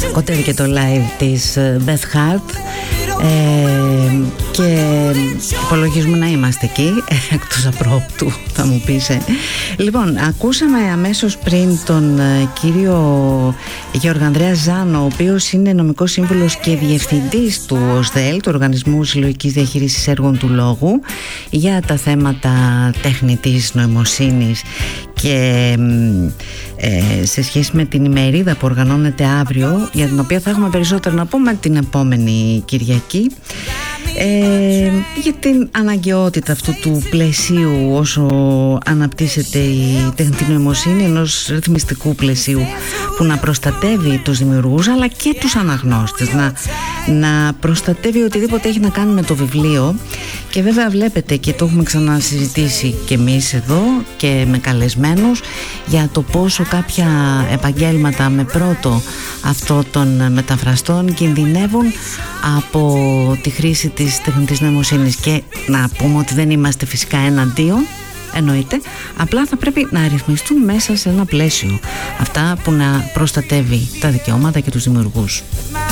κοντεύει και το live της Beth Hart, και υπολογίζουμε να είμαστε εκεί εκτός απρόπτου, θα μου πεις. Λοιπόν, ακούσαμε αμέσως πριν τον κύριο Γεώργο Ανδρέα Ζάνο, ο οποίος είναι νομικός σύμβουλος και διευθυντής του ΟΣΔΕΛ, του Οργανισμού Συλλογικής Διαχείρισης Έργων του Λόγου, για τα θέματα τεχνητής νοημοσύνης και σε σχέση με την ημερίδα που οργανώνεται αύριο, για την οποία θα έχουμε περισσότερο να πούμε την επόμενη Κυριακή, για την αναγκαιότητα αυτού του πλαισίου όσο αναπτύσσεται η τεχνητή νοημοσύνη, ενός ρυθμιστικού πλαισίου που να προστατεύει τους δημιουργούς αλλά και τους αναγνώστες, να προστατεύει οτιδήποτε έχει να κάνει με το βιβλίο. Και βέβαια βλέπετε, και το έχουμε ξανασυζητήσει και εμείς εδώ και με καλεσμένους, για το πόσο κάποια επαγγέλματα με πρώτο αυτό των μεταφραστών κινδυνεύουν από τη χρήση της τεχνητής νοημοσύνης. Και να πούμε ότι δεν είμαστε φυσικά εναντίον, εννοείται, απλά θα πρέπει να ρυθμιστούν μέσα σε ένα πλαίσιο, αυτά που να προστατεύει τα δικαιώματα και τους δημιουργούς.